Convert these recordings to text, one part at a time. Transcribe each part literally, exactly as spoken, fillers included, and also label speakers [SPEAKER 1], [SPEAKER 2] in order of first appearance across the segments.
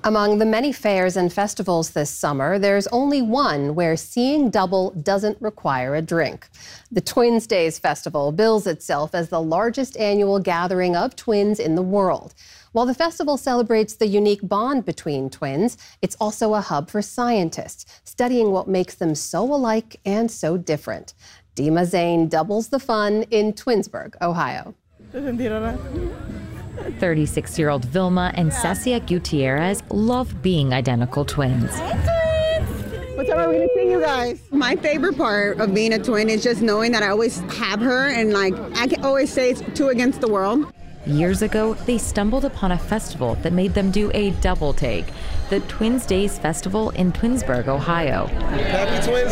[SPEAKER 1] Among the many fairs and festivals this summer, there's only one where seeing double doesn't require a drink. The Twins Days Festival bills itself as the largest annual gathering of twins in the world. While the festival celebrates the unique bond between twins, it's also a hub for scientists, studying what makes them so alike and so different. Dima Zain doubles the fun in Twinsburg, Ohio.
[SPEAKER 2] thirty-six-year-old Vilma and Cecia Gutierrez love being identical twins.
[SPEAKER 3] What time are we gonna see you guys? My favorite part of being a twin is just knowing that I always have her, and like I can always say it's two against the world.
[SPEAKER 2] Years ago, they stumbled upon a festival that made them do a double take, the Twins Days Festival in Twinsburg, Ohio.
[SPEAKER 4] Happy Twins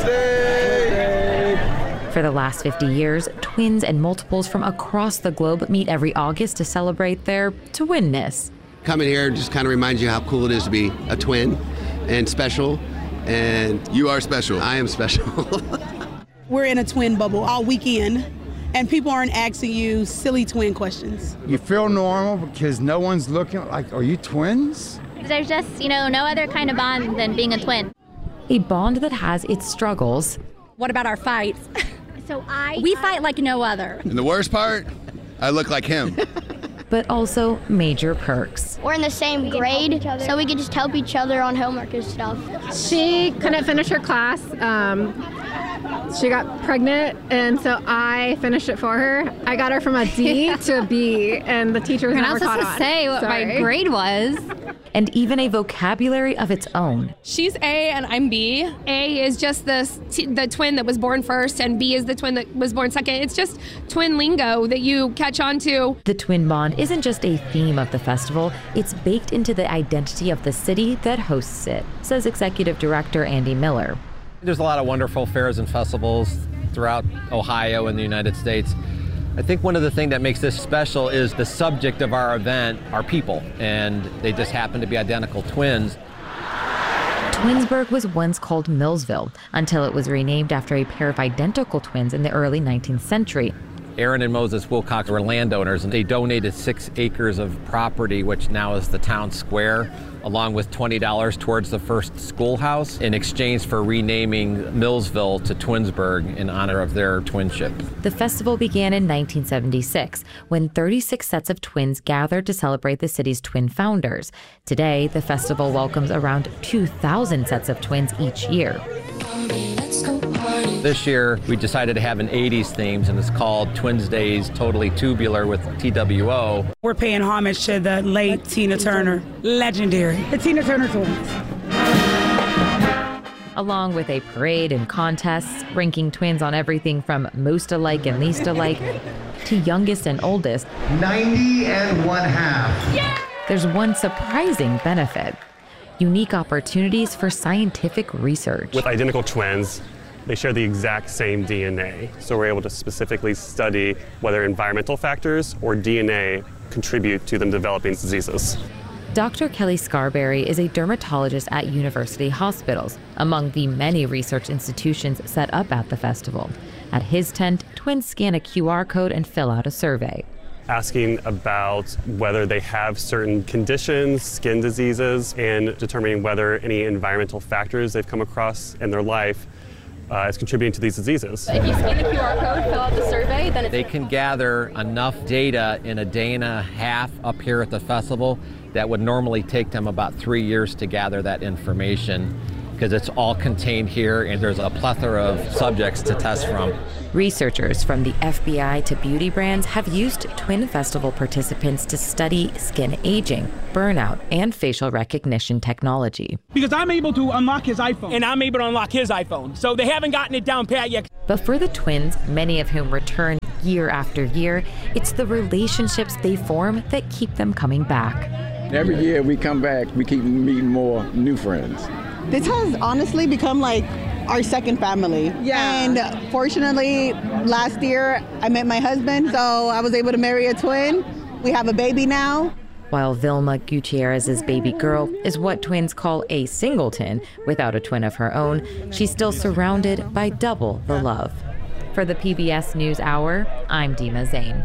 [SPEAKER 4] Day!
[SPEAKER 2] For the last fifty years, twins and multiples from across the globe meet every August to celebrate their twinness.
[SPEAKER 5] Coming here just kind of reminds you how cool it is to be a twin and special, and you are special. I am special.
[SPEAKER 6] We're in a twin bubble all weekend, and people aren't asking you silly twin questions.
[SPEAKER 7] You feel normal because no one's looking like, are you twins?
[SPEAKER 8] There's just, you know, no other kind of bond than being a twin.
[SPEAKER 2] A bond that has its struggles.
[SPEAKER 9] What about our fights?
[SPEAKER 8] So I...
[SPEAKER 9] We fight like no other.
[SPEAKER 4] And the worst part, I look like him.
[SPEAKER 2] But also major perks.
[SPEAKER 10] We're in the same grade, so we could just help each other on homework and stuff.
[SPEAKER 11] She couldn't finish her class. Um, she got pregnant, and so I finished it for her. I got her from a D to a B, and the teacher was
[SPEAKER 8] You're
[SPEAKER 11] never
[SPEAKER 8] not
[SPEAKER 11] caught
[SPEAKER 8] supposed
[SPEAKER 11] on.
[SPEAKER 8] to say what
[SPEAKER 11] Sorry.
[SPEAKER 8] my grade was.
[SPEAKER 2] And even a vocabulary of its own.
[SPEAKER 12] She's A and I'm B. A is just the, the twin that was born first, and B is the twin that was born second. It's just twin lingo that you catch on to.
[SPEAKER 2] The twin bond isn't just a theme of the festival, it's baked into the identity of the city that hosts it, says Executive Director Andy Miller.
[SPEAKER 13] There's a lot of wonderful fairs and festivals throughout Ohio and the United States. I think one of the things that makes this special is the subject of our event are people, and they just happen to be identical twins.
[SPEAKER 2] Twinsburg was once called Millsville until it was renamed after a pair of identical twins in the early nineteenth century.
[SPEAKER 13] Aaron and Moses Wilcox were landowners, and they donated six acres of property, which now is the town square, along with twenty dollars towards the first schoolhouse in exchange for renaming Millsville to Twinsburg in honor of their twinship.
[SPEAKER 2] The festival began in nineteen seventy-six when thirty-six sets of twins gathered to celebrate the city's twin founders. Today, the festival welcomes around two thousand sets of twins each year.
[SPEAKER 13] This year, we decided to have an eighties theme, and it's called Twins Days Totally Tubular with T W O.
[SPEAKER 6] We're paying homage to the late Tina Turner, legendary. The Tina Turner twins.
[SPEAKER 2] Along with a parade and contests, ranking twins on everything from most alike and least alike to youngest and oldest.
[SPEAKER 14] ninety and one half.
[SPEAKER 2] Yeah! There's one surprising benefit. Unique opportunities for scientific research.
[SPEAKER 15] With identical twins, they share the exact same D N A. So we're able to specifically study whether environmental factors or D N A contribute to them developing diseases.
[SPEAKER 2] Doctor Kelly Scarberry is a dermatologist at University Hospitals, among the many research institutions set up at the festival. At his tent, twins scan a Q R code and fill out a survey.
[SPEAKER 15] Asking about whether they have certain conditions, skin diseases, and determining whether any environmental factors they've come across in their life uh, is contributing to these diseases.
[SPEAKER 12] If you scan the Q R code, fill out the survey, then it's...
[SPEAKER 13] They can gather enough data in a day and a half up here at the festival that would normally take them about three years to gather that information, because it's all contained here and there's a plethora of subjects to test from.
[SPEAKER 2] Researchers from the F B I to beauty brands have used Twin Festival participants to study skin aging, burnout, and facial recognition technology.
[SPEAKER 16] Because I'm able to unlock his iPhone. And I'm able to unlock his iPhone. So they haven't gotten it down pat yet.
[SPEAKER 2] But for the twins, many of whom return year after year, it's the relationships they form that keep them coming back.
[SPEAKER 7] Every year we come back, we keep meeting more new friends.
[SPEAKER 3] This has honestly become like our second family. Yeah. And fortunately, last year I met my husband, so I was able to marry a twin. We have a baby now.
[SPEAKER 2] While Vilma Gutierrez's baby girl is what twins call a singleton without a twin of her own, she's still surrounded by double the love. For the P B S News Hour, I'm Dima Zain.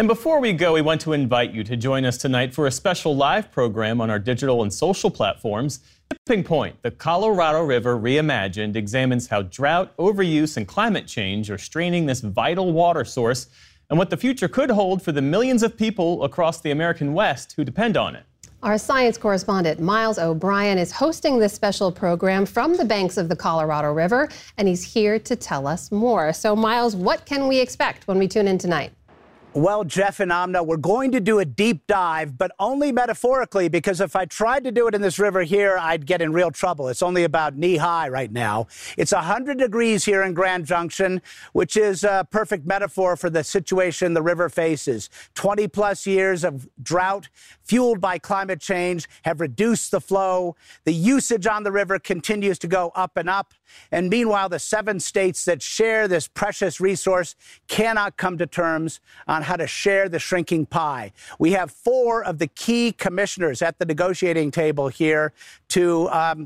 [SPEAKER 17] And before we go, we want to invite you to join us tonight for a special live program on our digital and social platforms. Tipping Point, the Colorado River Reimagined, examines how drought, overuse, and climate change are straining this vital water source and what the future could hold for the millions of people across the American West who depend on it.
[SPEAKER 1] Our science correspondent Miles O'Brien is hosting this special program from the banks of the Colorado River, and he's here to tell us more. So, Miles, what can we expect when we tune in tonight?
[SPEAKER 18] Well, Jeff and Amna, we're going to do a deep dive, but only metaphorically, because if I tried to do it in this river here, I'd get in real trouble. It's only about knee high right now. It's one hundred degrees here in Grand Junction, which is a perfect metaphor for the situation the river faces. twenty plus years of drought fueled by climate change have reduced the flow. The usage on the river continues to go up and up. And meanwhile, the seven states that share this precious resource cannot come to terms on how to share the shrinking pie. We have four of the key commissioners at the negotiating table here to um,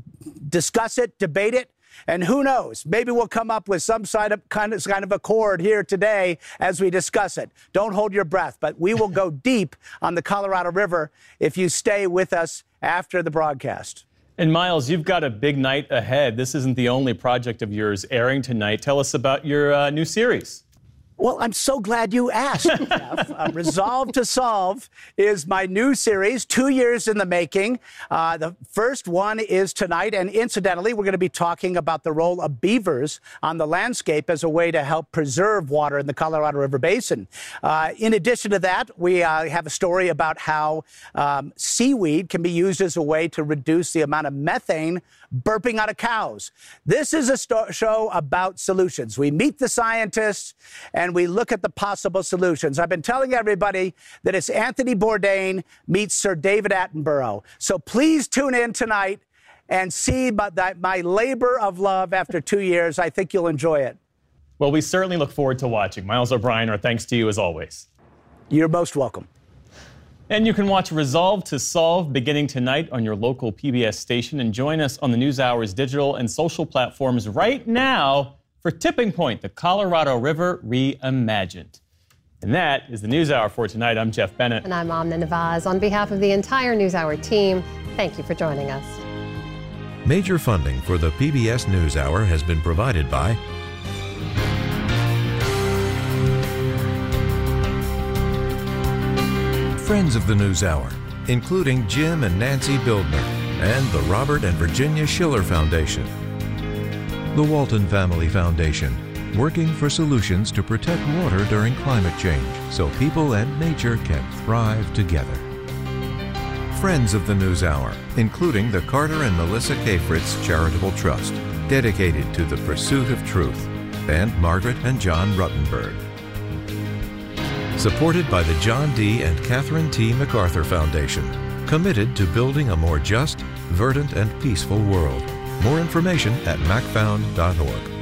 [SPEAKER 18] discuss it, debate it. And who knows, maybe we'll come up with some side of, kind of kind of accord here today as we discuss it. Don't hold your breath, but we will go deep on the Colorado River if you stay with us after the broadcast.
[SPEAKER 17] And Miles, you've got a big night ahead. This isn't the only project of yours airing tonight. Tell us about your uh, new series.
[SPEAKER 18] Well, I'm so glad you asked, Jeff. uh, Resolve to Solve is my new series, two years in the making. Uh, the first one is tonight, and incidentally, we're going to be talking about the role of beavers on the landscape as a way to help preserve water in the Colorado River Basin. Uh, in addition to that, we uh, have a story about how um, seaweed can be used as a way to reduce the amount of methane burping out of cows. This is a sto- show about solutions. We meet the scientists and we look at the possible solutions. I've been telling everybody that it's Anthony Bourdain meets Sir David Attenborough. So please tune in tonight and see my, that, my labor of love after two years. I think you'll enjoy it.
[SPEAKER 17] Well, we certainly look forward to watching. Miles O'Brien, our thanks to you as always.
[SPEAKER 18] You're most welcome.
[SPEAKER 17] And you can watch Resolve to Solve beginning tonight on your local P B S station, and join us on the NewsHour's digital and social platforms right now for Tipping Point, the Colorado River Reimagined. And that is the NewsHour for tonight. I'm Jeff Bennett.
[SPEAKER 1] And I'm Amna Nawaz. On behalf of the entire NewsHour team, thank you for joining us.
[SPEAKER 19] Major funding for the P B S NewsHour has been provided by Friends of the NewsHour, including Jim and Nancy Bildner, and the Robert and Virginia Schiller Foundation. The Walton Family Foundation, working for solutions to protect water during climate change so people and nature can thrive together. Friends of the NewsHour, including the Carter and Melissa K. Fritz Charitable Trust, dedicated to the pursuit of truth, and Margaret and John Ruttenberg. Supported by the John D. and Catherine T. MacArthur Foundation, committed to building a more just, verdant, and peaceful world. More information at mac found dot org.